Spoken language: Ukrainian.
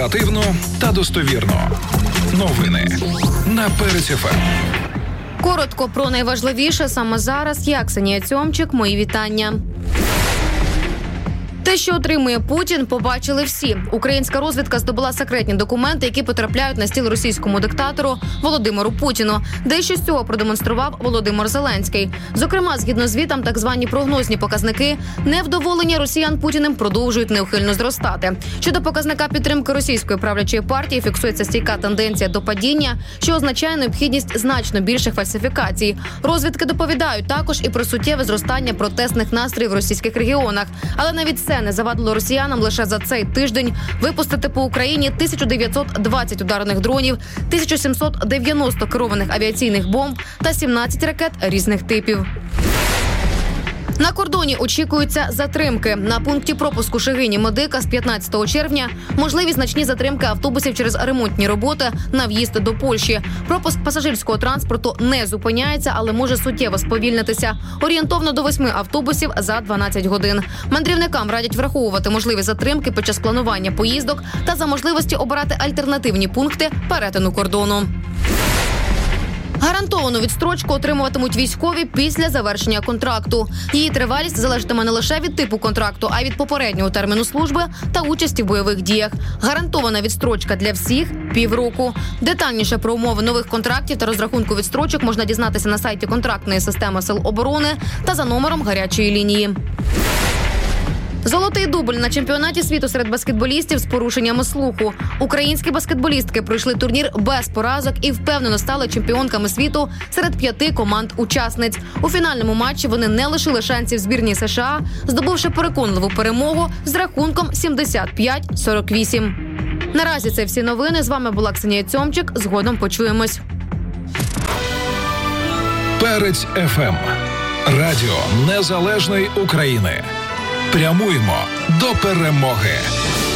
Оперативно та достовірно. Новини на Перець ФМ. Коротко про найважливіше саме зараз. Я, Ксенія Цьомчик, мої вітання. Те, що отримує Путін, побачили всі. Українська розвідка здобула секретні документи, які потрапляють на стіл російському диктатору Володимиру Путіну. Дещо з цього продемонстрував Володимир Зеленський. Зокрема, згідно звітам, так звані прогнозні показники невдоволення росіян Путіним продовжують неухильно зростати. Щодо показника підтримки російської правлячої партії фіксується стійка тенденція до падіння, що означає необхідність значно більших фальсифікацій. Розвідки доповідають також і про суттєве зростання протестних настроїв в російських регіонах. Але навіть це не завадило росіянам лише за цей тиждень випустити по Україні 1920 ударних дронів, 1790 керованих авіаційних бомб та 17 ракет різних типів. На кордоні очікуються затримки. На пункті пропуску Шегині-Медика з 15 червня можливі значні затримки автобусів через ремонтні роботи на в'їзд до Польщі. Пропуск пасажирського транспорту не зупиняється, але може суттєво сповільнитися. Орієнтовно до 8 автобусів за 12 годин. Мандрівникам радять враховувати можливі затримки під час планування поїздок та за можливості обирати альтернативні пункти перетину кордону. Гарантовану відстрочку отримуватимуть військові після завершення контракту. Її тривалість залежатиме не лише від типу контракту, а й від попереднього терміну служби та участі в бойових діях. Гарантована відстрочка для всіх – півроку. Детальніше про умови нових контрактів та розрахунку відстрочок можна дізнатися на сайті контрактної системи Сил оборони та за номером гарячої лінії. Золотий дубль на чемпіонаті світу серед баскетболістів з порушеннями слуху. Українські баскетболістки пройшли турнір без поразок і впевнено стали чемпіонками світу серед 5 команд-учасниць. У фінальному матчі вони не лишили шансів збірній США, здобувши переконливу перемогу з рахунком 75-48. Наразі це всі новини. З вами була Ксенія Цьомчик. Згодом почуємось. Перець ФМ. Радіо Незалежної України. Прямуємо до перемоги.